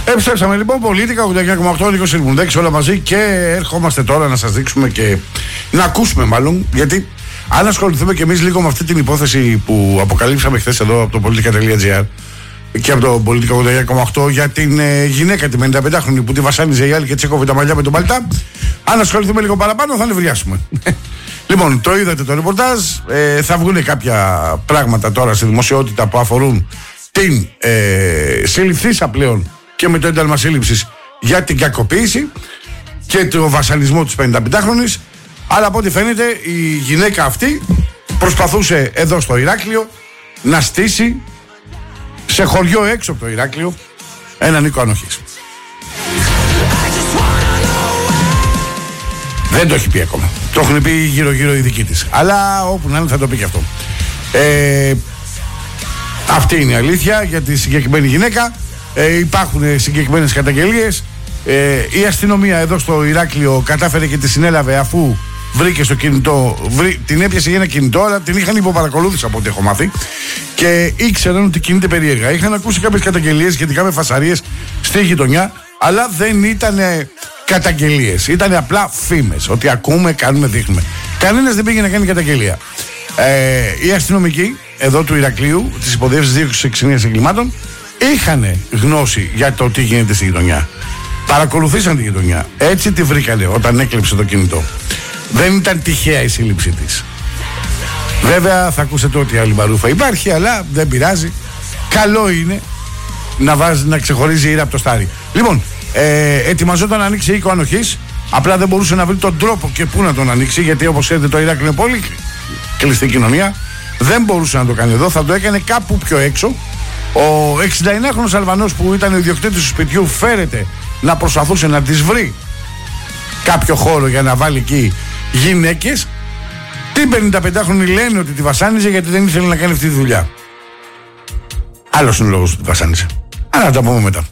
Επιστρέψαμε λοιπόν, Πολίτικα 89,8, Νίκος Ερμουνδέκης, όλα μαζί, και ερχόμαστε τώρα να σας δείξουμε και να ακούσουμε μάλλον, γιατί αν ασχοληθούμε και εμείς λίγο με αυτή την υπόθεση που αποκαλύψαμε χθες εδώ από το politica.gr και από το Πολίτικα 89,8 για την γυναίκα τη 55χρονη που τη βασάνιζε η άλλη και τσέκοβε τα μαλλιά με τον παλτά, αν ασχοληθούμε λίγο παραπάνω θα νευριάσουμε. Λοιπόν, το είδατε το ρεπορτάζ, θα βγουν κάποια πράγματα τώρα στη δημοσιότητα που αφορούν την συλληφθήσα πλέον και με το ένταλμα σύλληψης για την κακοποίηση και το βασανισμό της 55χρονης. Αλλά από ό,τι φαίνεται η γυναίκα αυτή προσπαθούσε εδώ στο Ηράκλειο να στήσει σε χωριό έξω από το Ηράκλειο έναν οίκο ανοχής. Δεν το έχει πει ακόμα. Το έχουν πει γύρω-γύρω οι δικοί της. Αλλά όπου να είναι θα το πει και αυτό. Αυτή είναι η αλήθεια για τη συγκεκριμένη γυναίκα. Υπάρχουν συγκεκριμένες καταγγελίες. Η αστυνομία εδώ στο Ηράκλειο κατάφερε και τη συνέλαβε αφού βρήκε στο κινητό, την έπιασε για ένα κινητό, αλλά την είχαν υποπαρακολούθηση από ό,τι έχω μάθει και ήξεραν ότι κινείται περίεργα. Είχαν ακούσει κάποιες καταγγελίες σχετικά με φασαρίες στη γειτονιά, αλλά δεν ήταν καταγγελίες, ήταν απλά φήμες. Ότι ακούμε, κάνουμε, δείχνουμε. Κανένας δεν πήγε να κάνει καταγγελία. Οι αστυνομικοί εδώ του Ηρακλείου, της υποδιεύσης δίωξης εξηνίας εγκλημάτων, είχαν γνώση για το τι γίνεται στη γειτονιά. Παρακολουθήσαν τη γειτονιά. Έτσι τη βρήκανε όταν έκλεψε το κινητό. Δεν ήταν τυχαία η σύλληψή της. Βέβαια θα ακούσετε ότι άλλη μπαρούφα υπάρχει, αλλά δεν πειράζει. Καλό είναι να ξεχωρίζει η ήρα από το στάρι. Λοιπόν, ετοιμαζόταν να ανοίξει οίκο ανοχής. Απλά δεν μπορούσε να βρει τον τρόπο και πού να τον ανοίξει, γιατί όπως ξέρετε το Ηράκλειο είναι πολύ κλειστή κοινωνία. Δεν μπορούσε να το κάνει εδώ, θα το έκανε κάπου πιο έξω. Ο 69χρονος Αλβανός που ήταν ο ιδιοκτήτης του σπιτιού φέρεται να προσπαθούσε να της βρει κάποιο χώρο για να βάλει εκεί γυναίκες. Την 55χρονη λένε ότι τη βασάνιζε γιατί δεν ήθελε να κάνει αυτή τη δουλειά. Άλλος είναι ο λόγος που τη βασάνιζε. Αλλά να τα πούμε μετά.